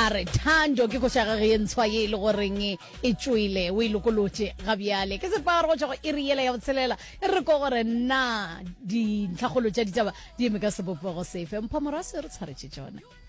a re Thando ke go shaga ge ntshwa ye le goreng e tswile o ilokolotse ga bjale ke se pa go tswa e riele ya botselela e re go gore na di ntlhagolo tša ditaba di eme ka sebopego sefe mpha morase re tshwaretse tsona